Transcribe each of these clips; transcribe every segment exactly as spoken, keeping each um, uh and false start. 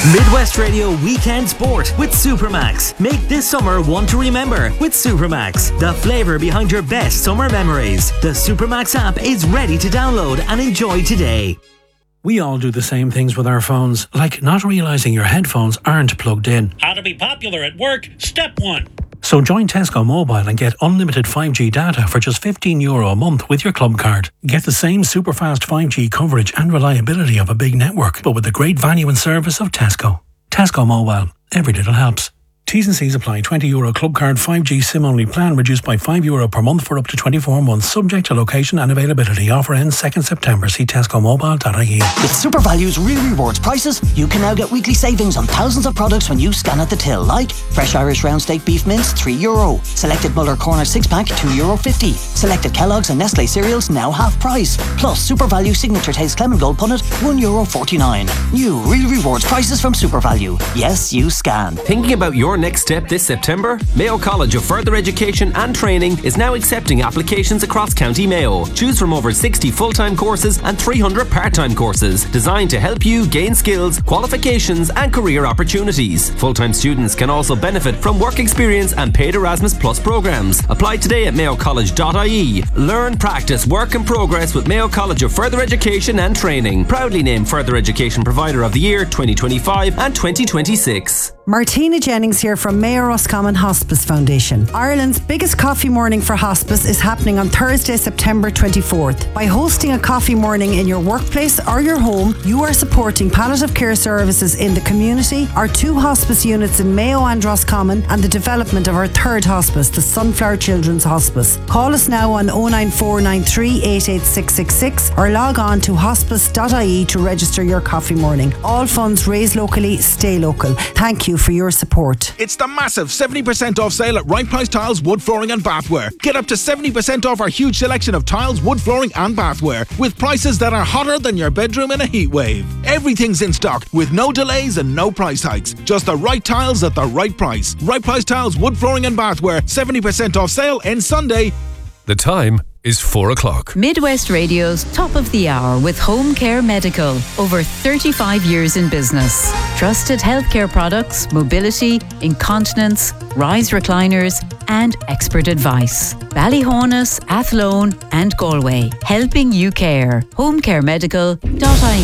Midwest Radio Weekend Sport with Supermax. Make this summer one to remember with Supermax, the flavour behind your best summer memories. The Supermax app is ready to download and enjoy today. We all do the same things with our phones, like not realising your headphones aren't plugged in. How to be popular at work, step one. So join Tesco Mobile and get unlimited five G data for just fifteen euro a month with your club card. Get the same super fast five G coverage and reliability of a big network, but with the great value and service of Tesco. Tesco Mobile. Every little helps. T's and C's apply. twenty euro club card five G SIM only plan reduced by five euro per month for up to twenty-four months, subject to location and availability. Offer ends second September. See tesco mobile dot I E. With SuperValue's Real Rewards prices, you can now get weekly savings on thousands of products when you scan at the till, like fresh Irish round steak beef mince, three euro. Selected Muller Corner six pack, two euro fifty. Selected Kellogg's and Nestle cereals, now half price. Plus SuperValue Signature Taste Clement Gold Punnet, one euro forty-nine. New Real Rewards prices from SuperValue. Yes, you scan. Thinking about your next step this September? Mayo College of Further Education and Training is now accepting applications across County Mayo. Choose from over sixty full-time courses and three hundred part-time courses designed to help you gain skills, qualifications and career opportunities. Full-time students can also benefit from work experience and paid Erasmus Plus programs. Apply today at mayo college dot I E. Learn, practice, work and progress with Mayo College of Further Education and Training. Proudly named Further Education Provider of the Year twenty twenty-five and twenty twenty-six. Martina Jennings here from Mayo Roscommon Hospice Foundation. Ireland's biggest coffee morning for hospice is happening on Thursday, September twenty-fourth. By hosting a coffee morning in your workplace or your home, you are supporting palliative care services in the community, our two hospice units in Mayo and Roscommon, and the development of our third hospice, the Sunflower Children's Hospice. Call us now on oh nine four nine three eight eight six six six or log on to hospice dot I E to register your coffee morning. All funds raised locally, stay local. Thank you for your support. It's the massive seventy percent off sale at Right Price Tiles, Wood Flooring and Bathware. Get up to seventy percent off our huge selection of tiles, wood flooring and bathware with prices that are hotter than your bedroom in a heat wave. Everything's in stock with no delays and no price hikes. Just the right tiles at the right price. Right Price Tiles, Wood Flooring and Bathware. seventy percent off sale ends Sunday. The time is four o'clock. Midwest Radio's Top of the Hour with Home Care Medical. Over thirty-five years in business. Trusted healthcare products, mobility, incontinence, rise recliners and expert advice. Ballyhonus, Athlone and Galway. Helping you care. home care medical dot I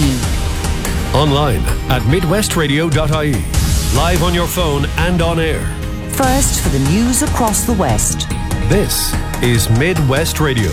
E. Online at midwest radio dot I E. Live on your phone and on air. First for the news across the West. This is Midwest Radio.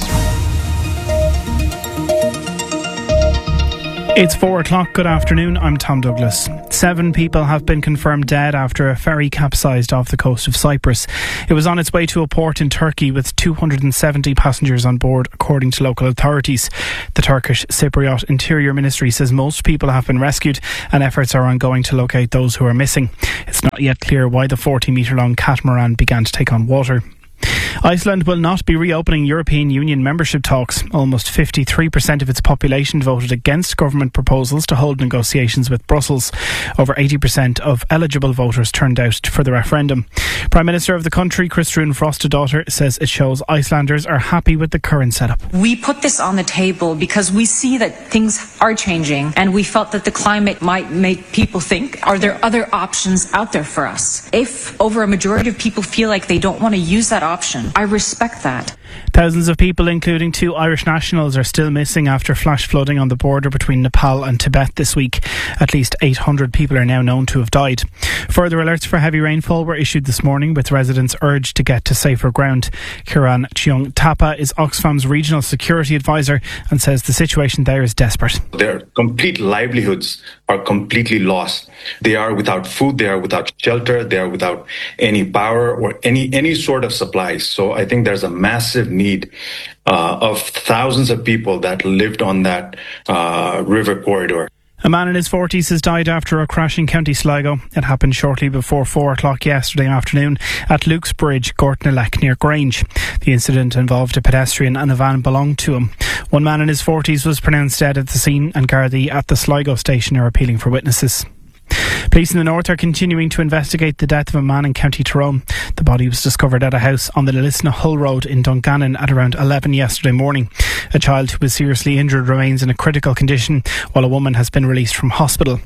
It's four o'clock. Good afternoon. I'm Tom Douglas. Seven people have been confirmed dead after a ferry capsized off the coast of Cyprus. It was on its way to a port in Turkey with two hundred seventy passengers on board, according to local authorities. The Turkish Cypriot Interior Ministry says most people have been rescued and efforts are ongoing to locate those who are missing. It's not yet clear why the forty metre long catamaran began to take on water. Iceland will not be reopening European Union membership talks. Almost fifty-three percent of its population voted against government proposals to hold negotiations with Brussels. Over eighty percent of eligible voters turned out for the referendum. Prime Minister of the country, Kristrún Frostadóttir, says it shows Icelanders are happy with the current setup. We put this on the table because we see that things are changing and we felt that the climate might make people think, are there other options out there for us? If over a majority of people feel like they don't want to use that option, I respect that. Thousands of people, including two Irish nationals, are still missing after flash flooding on the border between Nepal and Tibet this week. At least eight hundred people are now known to have died. Further alerts for heavy rainfall were issued this morning, with residents urged to get to safer ground. Kiran Cheong Thapa is Oxfam's regional security advisor and says the situation there is desperate. Their complete livelihoods are completely lost. They are without food, they are without shelter, they are without any power or any, any sort of supplies. So I think there's a massive need uh, of thousands of people that lived on that uh, river corridor. A man in his forties has died after a crash in County Sligo. It happened shortly before four o'clock yesterday afternoon at Luke's Bridge, Gortnalek, near Grange. The incident involved a pedestrian and a van belonged to him. One man in his forties was pronounced dead at the scene, and Gardaí at the Sligo station are appealing for witnesses. Police in the north are continuing to investigate the death of a man in County Tyrone. The body was discovered at a house on the Lisna Hull Road in Dungannon at around eleven yesterday morning. A child who was seriously injured remains in a critical condition, while a woman has been released from hospital.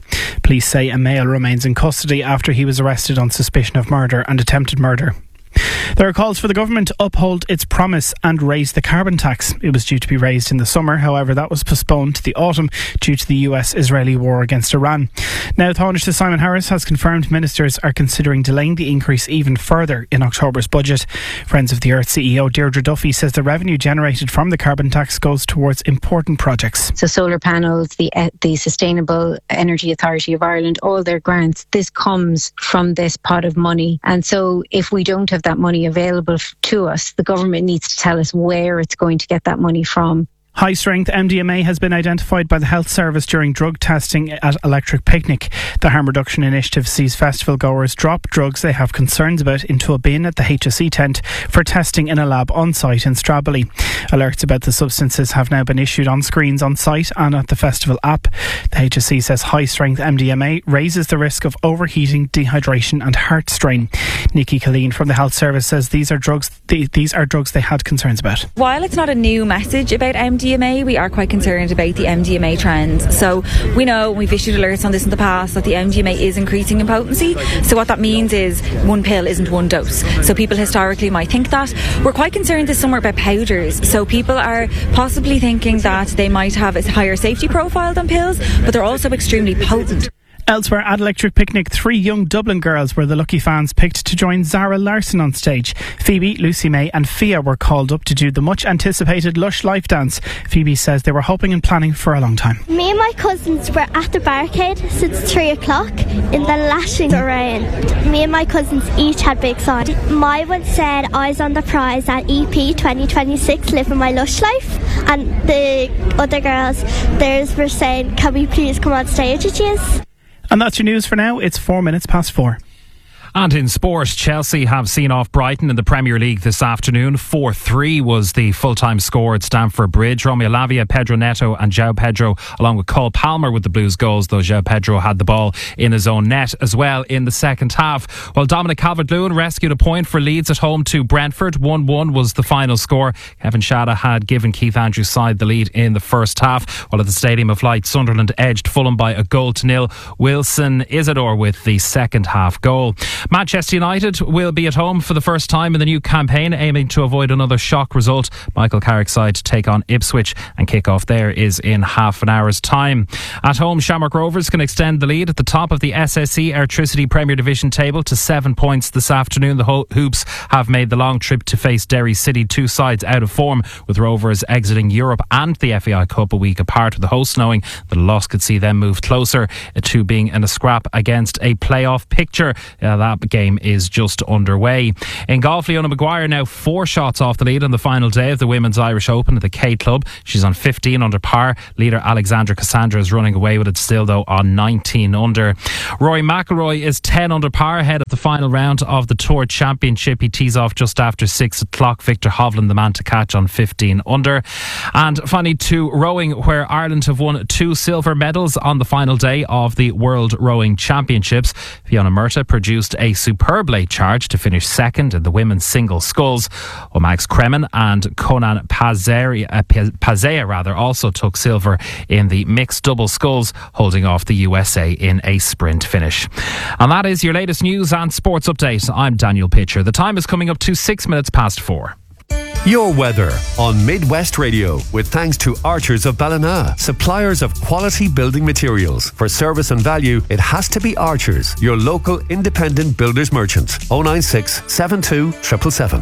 Police say a male remains in custody after he was arrested on suspicion of murder and attempted murder. There are calls for the government to uphold its promise and raise the carbon tax. It was due to be raised in the summer, however that was postponed to the autumn due to the U S-Israeli war against Iran. Now Taoiseach Simon Harris has confirmed ministers are considering delaying the increase even further in October's budget. Friends of the Earth C E O Deirdre Duffy says the revenue generated from the carbon tax goes towards important projects. So solar panels, the uh, the Sustainable Energy Authority of Ireland, all their grants, this comes from this pot of money. And so if we don't have that money available to us, the government needs to tell us where it's going to get that money from. High strength M D M A has been identified by the Health Service during drug testing at Electric Picnic. The Harm Reduction Initiative sees festival goers drop drugs they have concerns about into a bin at the H S E tent for testing in a lab on site in Strabally. Alerts about the substances have now been issued on screens on site and at the festival app. The H S E says high strength M D M A raises the risk of overheating, dehydration and heart strain. Nikki Colleen from the Health Service says these are drugs th- these are drugs they had concerns about. While it's not a new message about M D M A, we are quite concerned about the M D M A trends. So we know, we've issued alerts on this in the past, that the M D M A is increasing in potency. So what that means is one pill isn't one dose. So people historically might think that. We're quite concerned this summer about powders. So people are possibly thinking that they might have a higher safety profile than pills, but they're also extremely potent. Elsewhere at Electric Picnic, three young Dublin girls were the lucky fans picked to join Zara Larson on stage. Phoebe, Lucy May and Fia were called up to do the much anticipated Lush Life dance. Phoebe says they were hoping and planning for a long time. Me and my cousins were at the barricade since three o'clock in the lashing rain. Me and my cousins each had big signs. My one said eyes on the prize at E P twenty twenty-six, living my Lush Life. And the other girls, theirs were saying, can we please come on stage with you? And that's your news for now. It's four minutes past four. And in sport, Chelsea have seen off Brighton in the Premier League this afternoon. four three was the full-time score at Stamford Bridge. Romeo Lavia, Pedro Neto and João Pedro, along with Cole Palmer with the Blues goals, though João Pedro had the ball in his own net as well in the second half. While Dominic Calvert-Lewin rescued a point for Leeds at home to Brentford. one one was the final score. Kevin Shada had given Keith Andrews' side the lead in the first half. While at the Stadium of Light, Sunderland edged Fulham by a goal to nil. Wilson Isidore with the second half goal. Manchester United will be at home for the first time in the new campaign, aiming to avoid another shock result. Michael Carrick's side to take on Ipswich, and kick-off there is in half an hour's time. At home, Shamrock Rovers can extend the lead at the top of the S S E Airtricity Premier Division table to seven points this afternoon. The Hoops have made the long trip to face Derry City, two sides out of form, with Rovers exiting Europe and the F A I Cup a week apart, with the hosts knowing that a loss could see them move closer to being in a scrap against a playoff picture. Uh, that game is just underway. In golf, Leona Maguire now four shots off the lead on the final day of the Women's Irish Open at the K Club. She's on fifteen under par. Leader Alexandra Cassandra is running away with it still, though, on nineteen under. Rory McIlroy is ten under par ahead of the final round of the Tour Championship. He tees off just after six o'clock. Victor Hovland, the man to catch, on fifteen under. And finally to rowing, where Ireland have won two silver medals on the final day of the World Rowing Championships. Fiona Murtagh produced a superb late charge to finish second in the women's single sculls, while Max Kremen and Conan Pazea, uh, Pazea rather, also took silver in the mixed double sculls, holding off the U S A in a sprint finish. And that is your latest news and sports update. I'm Daniel Pitcher. The time is coming up to six minutes past four. Your weather on Midwest Radio, with thanks to Archers of Ballina, suppliers of quality building materials. For service and value, it has to be Archers, your local independent builders merchant. oh nine six, seven two, seven seven seven.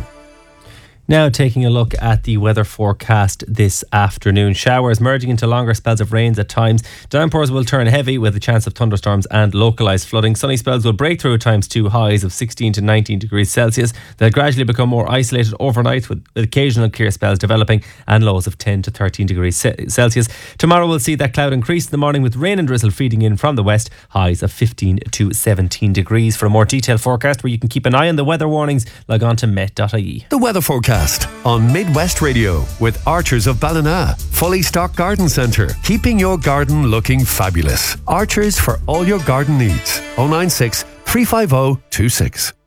Now taking a look at the weather forecast this afternoon. Showers merging into longer spells of rains at times. Downpours will turn heavy with a chance of thunderstorms and localised flooding. Sunny spells will break through at times to highs of sixteen to nineteen degrees Celsius. They'll gradually become more isolated overnight, with occasional clear spells developing, and lows of ten to thirteen degrees Celsius. Tomorrow we'll see that cloud increase in the morning, with rain and drizzle feeding in from the west. Highs of fifteen to seventeen degrees. For a more detailed forecast where you can keep an eye on the weather warnings, log on to met dot I E. The weather forecast on Midwest Radio with Archers of Ballina. Fully stocked garden centre, keeping your garden looking fabulous. Archers for all your garden needs. oh nine six, three five oh, two six.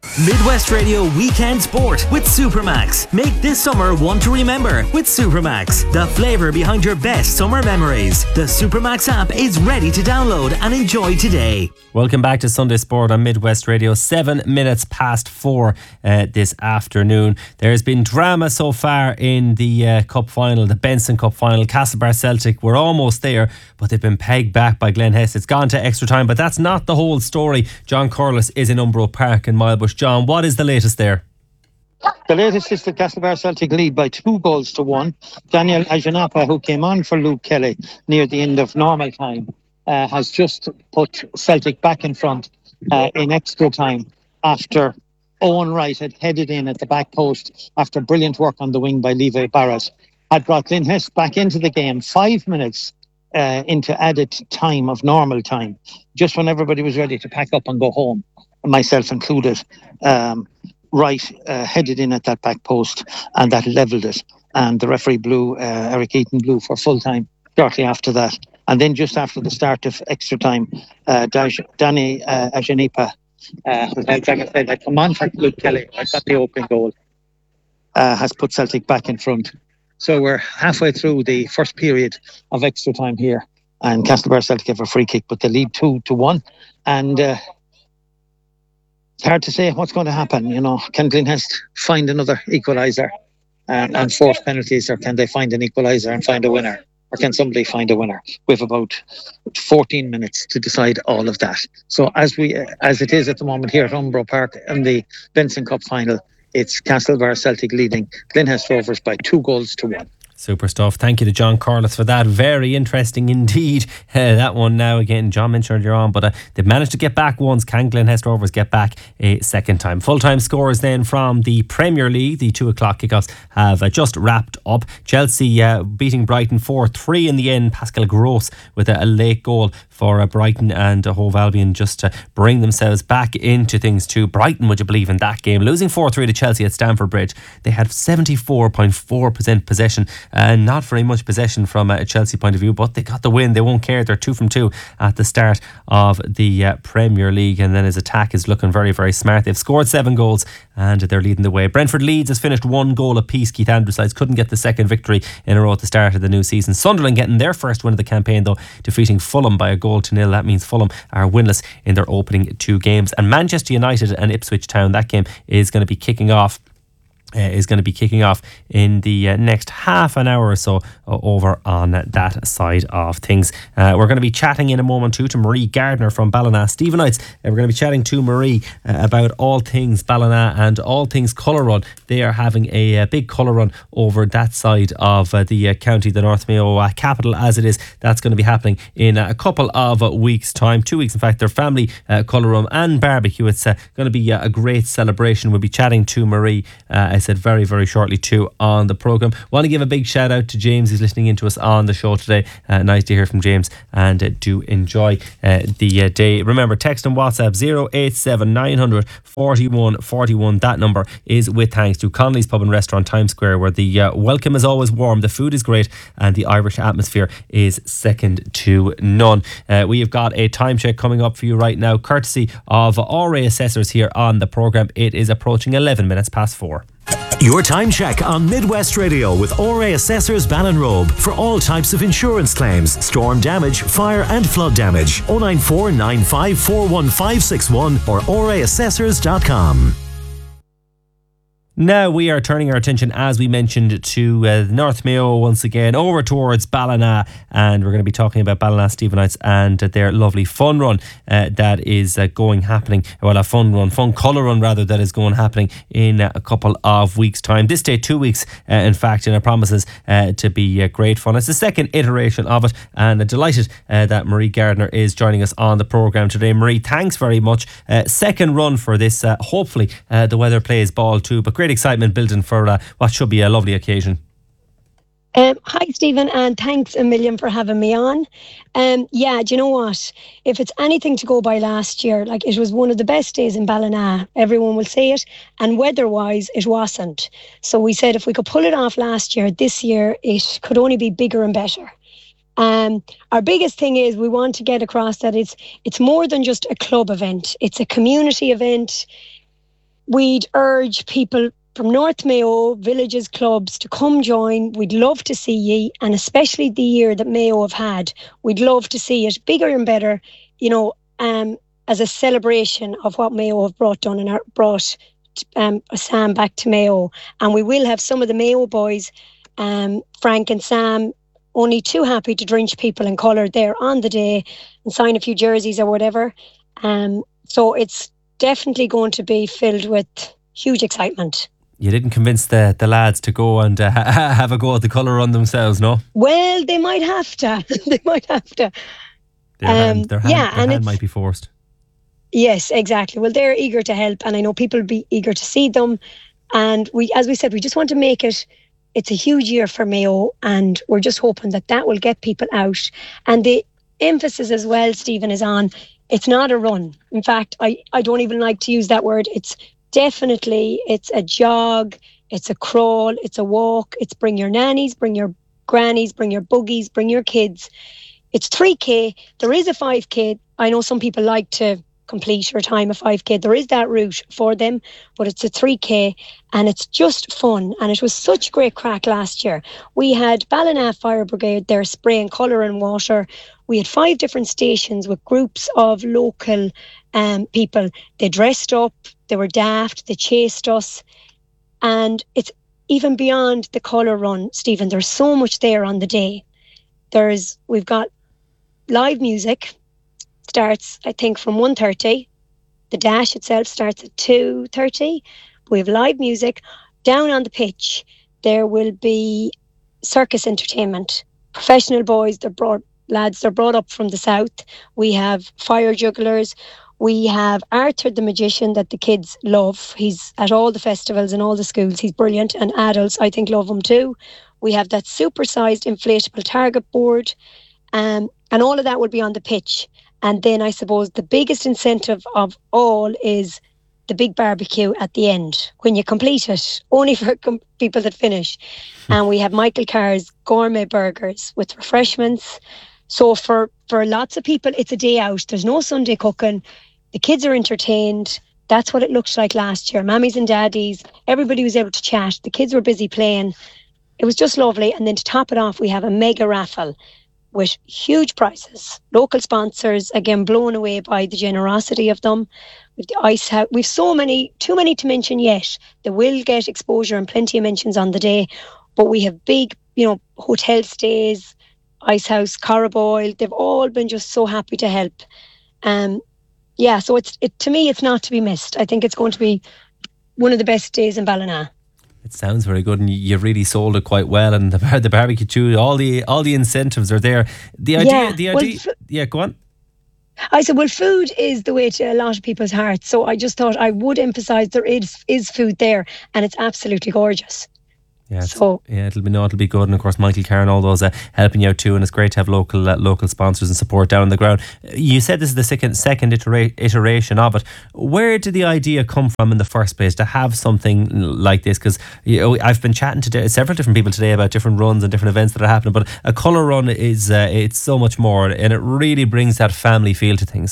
Midwest Radio Weekend Sport with Supermax. Make this summer one to remember with Supermax, the flavour behind your best summer memories. The Supermax app is ready to download and enjoy today. Welcome back to Sunday Sport on Midwest Radio. Seven minutes past four uh, this afternoon. There's been drama so far in the uh, Cup final, the Benson Cup final. Castlebar Celtic were almost there, but they've been pegged back by Glen Hess. It's gone to extra time, but that's not the whole story. John Corliss is in Umbro Park in Milebush. John, what is the latest there? The latest is the Castlebar Celtic lead by two goals to one. Daniel Ajanapa, who came on for Luke Kelly near the end of normal time, uh, has just put Celtic back in front uh, in extra time after Owen Wright had headed in at the back post after brilliant work on the wing by Levi Barrett. Had brought Glen Hess back into the game five minutes uh, into added time of normal time, just when everybody was ready to pack up and go home, myself included. Um, Wright uh, headed in at that back post and that levelled it, and the referee blew, uh, Eric Eaton blew for full time shortly after that. And then just after the start of extra time, uh, Danny uh, Ajanipa, uh, who held back and said, like, come on for Luke Kelly, I got the open goal, uh, has put Celtic back in front. So we're halfway through the first period of extra time here, and Castlebar Celtic have a free kick, but they lead two to one. And uh, it's hard to say what's going to happen. You know, can Glen Hess find another equaliser and, and force penalties, or can they find an equaliser and find a winner? Or can somebody find a winner? We have about fourteen minutes to decide all of that. So as we, as it is at the moment here at Umbro Park in the Benson Cup final, it's Castlebar Celtic leading Glen Hess Rovers by two goals to one. Super stuff. Thank you to John Corliss for that. Very interesting indeed. Uh, that one now again, John mentioned earlier on, but uh, they've managed to get back once. Can Glen Hess Rovers get back a second time? Full-time scores then from the Premier League. The two o'clock kickoffs have uh, just wrapped up. Chelsea uh, beating Brighton four three in the end. Pascal Gross with a, a late goal for uh, Brighton, and uh, Hove Albion just to bring themselves back into things too. Brighton, would you believe, in that game, losing four three to Chelsea at Stamford Bridge. They had seventy-four point four percent possession, and not very much possession from a Chelsea point of view, but they got the win. They won't care. They're two from two at the start of the uh, Premier League, and then his attack is looking very, very smart. They've scored seven goals and they're leading the way. Brentford Leeds has finished one goal apiece. Keith Andrews' sides couldn't get the second victory in a row at the start of the new season. Sunderland getting their first win of the campaign, though, defeating Fulham by a goal to nil. That means Fulham are winless in their opening two games. And Manchester United and Ipswich Town, that game is going to be kicking off Uh, is going to be kicking off in the uh, next half an hour or so uh, over on uh, that side of things. Uh, we're going to be chatting in a moment too to Marie Gardner from Ballina Stephenites. Uh, we're going to be chatting to Marie uh, about all things Ballina and all things colour run. They are having a, a big colour run over that side of uh, the uh, county, the North Mayo uh, capital as it is. That's going to be happening in uh, a couple of uh, weeks' time, two weeks in fact. Their family uh, colour run and barbecue. It's uh, going to be uh, a great celebration. We'll be chatting to Marie uh, I said very, very shortly too on the programme. Want to give a big shout out to James, who's listening into us on the show today. Uh, nice to hear from James, and uh, do enjoy uh, the uh, day. Remember, text and WhatsApp zero eight seven nine hundred forty-one forty-one. That number is with thanks to Connolly's Pub and Restaurant, Times Square, where the uh, welcome is always warm, the food is great, and the Irish atmosphere is second to none. Uh, we have got a time check coming up for you right now, courtesy of R A Assessors here on the programme. It is approaching eleven minutes past four. Your time check on Midwest Radio with R A Assessors Ballinrobe for all types of insurance claims, storm damage, fire and flood damage. oh nine four nine five four one five six one or r a assessors dot com. Now we are turning our attention, as we mentioned, to uh, North Mayo once again, over towards Ballina, and we're going to be talking about Ballina Stephenites and uh, their lovely fun run uh, that is uh, going happening, well a fun run, fun colour run rather, that is going happening in uh, a couple of weeks' time. This day, two weeks uh, in fact, and it promises uh, to be uh, great fun. It's the second iteration of it, and uh, delighted uh, that Marie Gardner is joining us on the programme today. Marie, thanks very much. Uh, second run for this, uh, hopefully uh, the weather plays ball too, but great excitement building for uh, what should be a lovely occasion. Um, hi Stephen, and thanks a million for having me on. Um, yeah, do you know what? If it's anything to go by last year, like, it was one of the best days in Ballina, everyone will say it, and weather-wise it wasn't. So we said if we could pull it off last year, this year it could only be bigger and better. Um, our biggest thing is we want to get across that it's it's more than just a club event. It's a community event. we'd urge people from North Mayo, villages, clubs to come join. We'd love to see ye, and especially the year that Mayo have had, we'd love to see it bigger and better, you know, um, as a celebration of what Mayo have brought done and are, brought um, Sam back to Mayo. And we will have some of the Mayo boys, um, Frank and Sam, only too happy to drench people in colour there on the day and sign a few jerseys or whatever. Um, so it's definitely going to be filled with huge excitement. You didn't convince the, the lads to go and uh, have a go at the colour run themselves, no? Well, they might have to. they might have to. Their Um, hand, their hand, yeah, their and hand it's- might be forced. Yes, exactly. Well, they're eager to help, and I know people will be eager to see them. And we, as we said, we just want to make it, it's a huge year for Mayo, and we're just hoping that that will get people out. And the emphasis as well, Stephen, is on, it's not a run. In fact, I, I don't even like to use that word. It's definitely, it's a jog, it's a crawl, it's a walk, it's bring your nannies, bring your grannies, bring your buggies, bring your kids. It's three K. There is a five K. I know some people like to complete or time a five K. There is that route for them, but it's a three K, and it's just fun. And it was such great crack last year. We had Ballina Fire Brigade there spraying colour and water. We had five different stations with groups of local um, people. They dressed up, they were daft, they chased us. And it's even beyond the colour run, Stephen. There's so much there on the day. There's, we've got live music. Starts, I think, from one thirty. The dash itself starts at two thirty. We have live music. Down on the pitch, there will be circus entertainment. Professional boys, they're brought, lads, they're brought up from the south. We have fire jugglers. We have Arthur the magician that the kids love. He's at all the festivals and all the schools. He's brilliant, and adults, I think, love him too. We have that super-sized inflatable target board, um, and all of that will be on the pitch. And then I suppose the biggest incentive of all is the big barbecue at the end when you complete it, only for com- people that finish. And we have Michael Carr's gourmet burgers with refreshments. So for, for lots of people, it's a day out. There's no Sunday cooking. The kids are entertained. That's what it looked like last year. Mammies and daddies, everybody was able to chat. The kids were busy playing. It was just lovely. And then to top it off, we have a mega raffle with huge prizes. Local sponsors, again, blown away by the generosity of them. With the ice house, we've so many, too many to mention yet. They will get exposure and plenty of mentions on the day. But we have big, you know, hotel stays, Ice House, Carraboyle. They've all been just so happy to help. Um, yeah, so it's it to me, it's not to be missed. I think it's going to be one of the best days in Ballina. It sounds very good, and you've really sold it quite well. And the, bar- the barbecue too, all the all the incentives are there. The idea, Yeah, the well, idea, f- yeah. Go on. I said, well, food is the way to a lot of people's hearts. So I just thought I would emphasise there is is food there, and it's absolutely gorgeous. Yeah, it's- So- yeah, it'll be no, it'll be good, and of course Michael Carr and all those uh, helping you out too, and it's great to have local uh, local sponsors and support down on the ground. You said this is the second second itera- iteration of it. Where did the idea come from in the first place to have something like this? Because you know, I've been chatting to several different people today about different runs and different events that are happening, but a colour run is uh, it's so much more, and it really brings that family feel to things.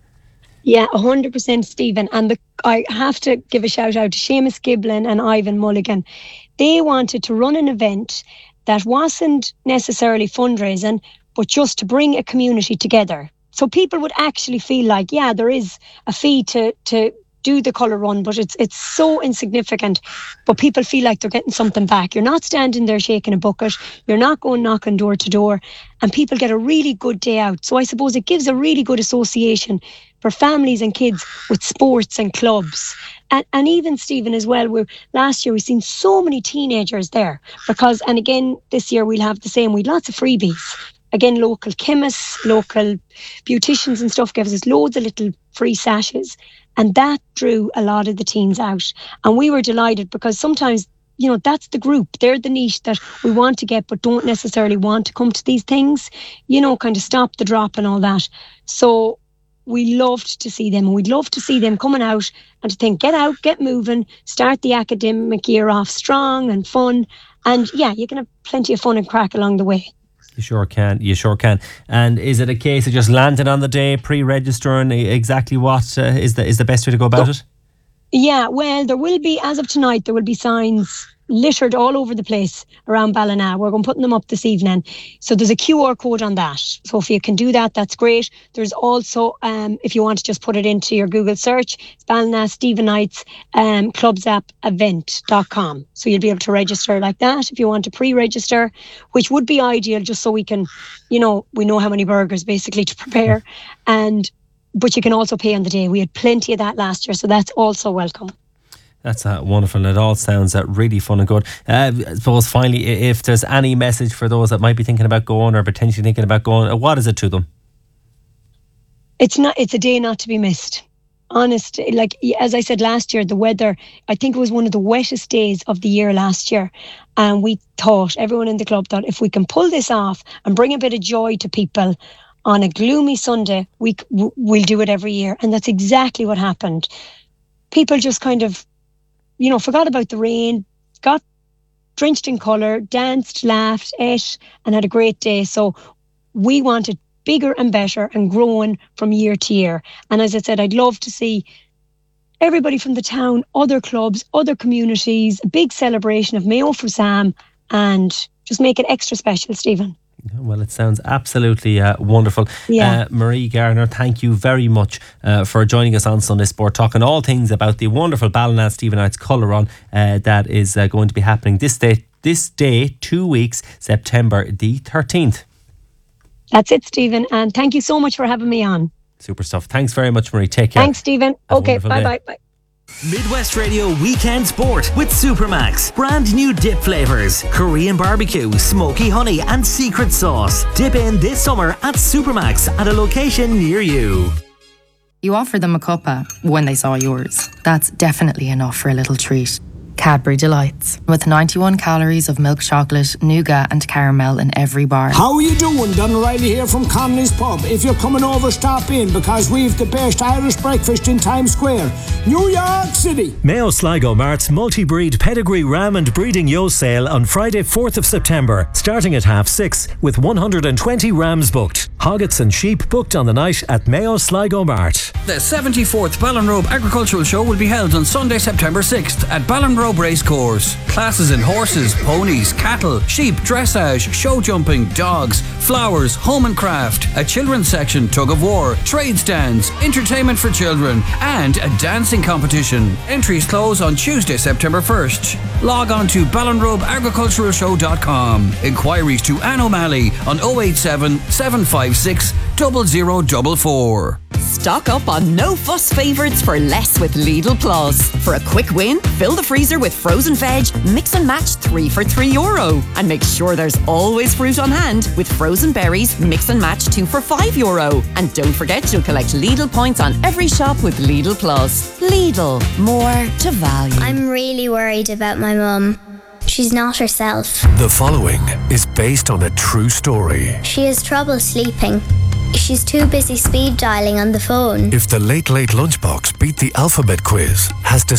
Yeah, one hundred percent, Stephen. And the, I have to give a shout out to Seamus Giblin and Ivan Mulligan. They wanted to run an event that wasn't necessarily fundraising, but just to bring a community together. So people would actually feel like, yeah, there is a fee to to do the colour run, but it's it's so insignificant. But people feel like they're getting something back. You're not standing there shaking a bucket. You're not going knocking door to door. And people get a really good day out. So I suppose it gives a really good association for families and kids with sports and clubs. And, and even, Stephen, as well, we last year we've seen so many teenagers there because, and again, this year we'll have the same. We've lots of freebies. Again, local chemists, local beauticians and stuff gave us loads of little free sachets. And that drew a lot of the teens out. And we were delighted because sometimes, you know, that's the group. They're the niche that we want to get but don't necessarily want to come to these things. You know, kind of stop the drop and all that. So we loved to see them, and we'd love to see them coming out and to think, get out, get moving, start the academic year off strong and fun. And yeah, you can have plenty of fun and crack along the way. You sure can. You sure can. And is it a case of just landing on the day, pre-registering exactly what uh, is the is the best way to go about it? Yeah, well, there will be, as of tonight, there will be signs littered all over the place around Ballina. We're going to put them up this evening. So there's a Q R code on that. So if you can do that, that's great. There's also, um, if you want to just put it into your Google search, it's Ballina Stephenites um, Clubzap Event dot com. So you'll be able to register like that if you want to pre-register, which would be ideal just so we can, you know, we know how many burgers basically to prepare. And but you can also pay on the day. We had plenty of that last year, so that's also welcome. That's uh, wonderful. It all sounds uh, really fun and good. Uh, I suppose finally, if there's any message for those that might be thinking about going or potentially thinking about going, uh, what is it to them? It's not. It's a day not to be missed. Honest, like as I said last year, the weather, I think it was one of the wettest days of the year last year. And we thought, everyone in the club thought, if we can pull this off and bring a bit of joy to people on a gloomy Sunday, we, we'll do it every year. And that's exactly what happened. People just kind of, you know, forgot about the rain, got drenched in colour, danced, laughed, ate, and had a great day. So we wanted bigger and better and growing from year to year. And as I said, I'd love to see everybody from the town, other clubs, other communities, a big celebration of Mayo for Sam, and just make it extra special, Stephen. Well, it sounds absolutely uh, wonderful. Yeah. Uh, Marie Garner, thank you very much uh, for joining us on Sunday Sport, talking all things about the wonderful Ballina Stephenites Colour Run uh, that is uh, going to be happening this day, this day, two weeks, September the thirteenth. That's it, Stephen, and thank you so much for having me on. Super stuff. Thanks very much, Marie. Take care. Thanks, Stephen. Have a okay, wonderful bye day. bye bye. Midwest Radio Weekend Sport with Supermax. Brand new dip flavours, Korean barbecue, smoky honey and secret sauce. Dip in this summer at Supermax at a location near you. You offer them a cuppa when they saw yours. That's definitely enough for a little treat. Cadbury Delights, with ninety-one calories of milk chocolate, nougat and caramel in every bar. How are you doing? Don Riley here from Connelly's Pub. If you're coming over, stop in, because we've the best Irish breakfast in Times Square, New York City. Mayo Sligo Mart's multi-breed pedigree ram and breeding yo sale on Friday fourth of September, starting at half six, with one hundred twenty rams booked. Hoggets and sheep booked on the night at Mayo Sligo Mart. The seventy-fourth Ballinrobe Agricultural Show will be held on Sunday, September sixth at Ballinrobe Racecourse. Classes in horses, ponies, cattle, sheep, dressage, show jumping, dogs, flowers, home and craft, a children's section, tug of war, trade stands, entertainment for children, and a dancing competition. Entries close on Tuesday, September first. Log on to ballinrobe agricultural show dot com. Inquiries to Anne O'Malley on oh eight seven, seven five six, zero zero four four. Stock up on no fuss favourites for less with Lidl Plus. For a quick win, fill the freezer with frozen veg, mix and match three for three euro. And make sure there's always fruit on hand with frozen berries, mix and match two for five euro. And don't forget you'll collect Lidl points on every shop with Lidl Plus. Lidl, more to value. I'm really worried about my mum. She's not herself. The following is based on a true story. She has trouble sleeping. She's too busy speed dialing on the phone. If the Late Late Lunchbox Beat the Alphabet quiz has